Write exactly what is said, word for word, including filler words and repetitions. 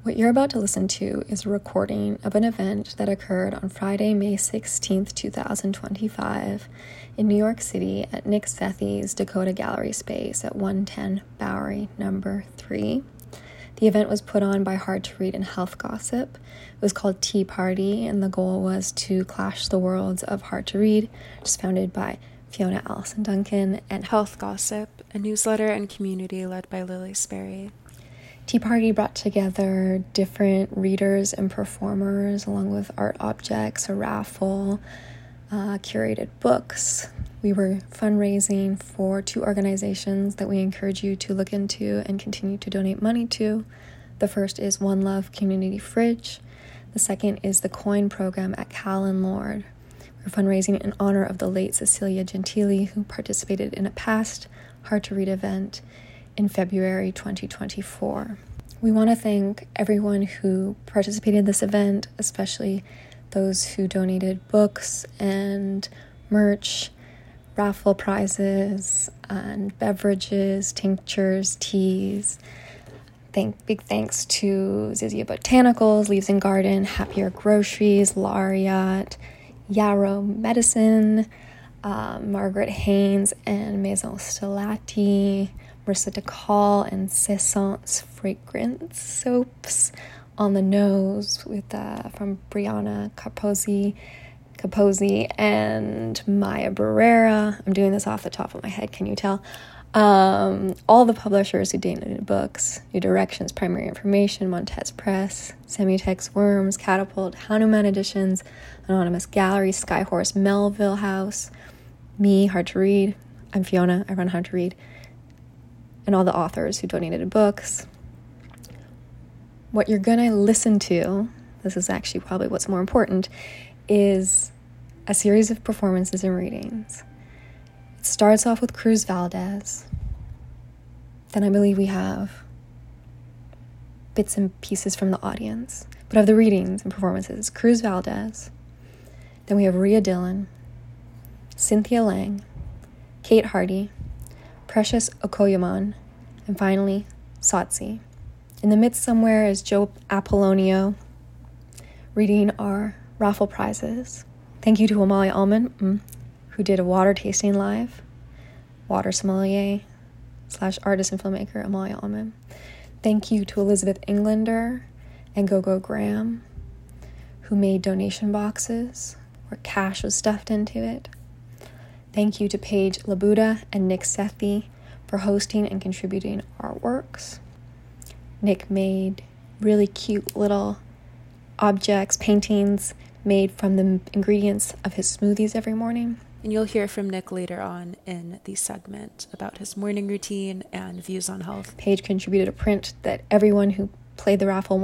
What you're about to listen to is a recording of an event that occurred on Friday, May sixteenth, twenty twenty-five in New York City at Nick Sethi's Dakota Gallery Space at one ten Bowery, number three. The event was put on by Hard to Read and Health Gossip. It was called Tea Party, and the goal was to clash the worlds of Hard to Read, which is founded by Fiona Allison Duncan, and Health Gossip, a newsletter and community led by Lily Sperry. Tea Party brought together different readers and performers along with art objects, a raffle, uh, curated books. We were fundraising for two organizations that we encourage you to look into and continue to donate money to. The first is One Love Community Fridge. The second is the Coin Program at Callan Lord. We're fundraising in honor of the late Cecilia Gentili, who participated in a past Hard to Read event in February twenty twenty-four. We want to thank everyone who participated in this event, especially those who donated books and merch, raffle prizes, and beverages, tinctures, teas. Thank, big thanks to Zizia Botanicals, Leaves and Garden, Happier Groceries, Lariat, Yarrow Medicine, uh, Margaret Haynes and Maison Stellati, Marissa DeCall and Cessance Fragrance Soaps, On the Nose with uh, from Brianna Capozzi, Capozzi and Maya Barrera. I'm doing this off the top of my head, can you tell? Um, all the publishers who donated books: New Directions, Primary Information, Montez Press, Semitex Worms, Catapult, Hanuman Editions, Anonymous Gallery, Skyhorse, Melville House, me, Hard to Read. I'm Fiona, I run Hard to Read. And all the authors who donated books. What you're going to listen to, this is actually probably what's more important, is a series of performances and readings. It starts off with Cruz Valdez. Then I believe we have bits and pieces from the audience. But of the readings and performances, Cruz Valdez. Then we have Rhea Dillon, Cynthia Lang, Kate Hardy, Precious Okoyaman, and finally, Satsi. In the midst somewhere is Joe Apollonio reading our raffle prizes. Thank you to Amalia Ullman, mm, who did a water tasting live. Water sommelier slash artist and filmmaker Amalia Ullman. Thank you to Elizabeth Englander and Gogo Graham, who made donation boxes where cash was stuffed into it. Thank you to Paige Labuda and Nick Sethi for hosting and contributing artworks. Nick made really cute little objects, paintings made from the ingredients of his smoothies every morning. And you'll hear from Nick later on in the segment about his morning routine and views on health. Paige contributed a print that everyone who played the raffle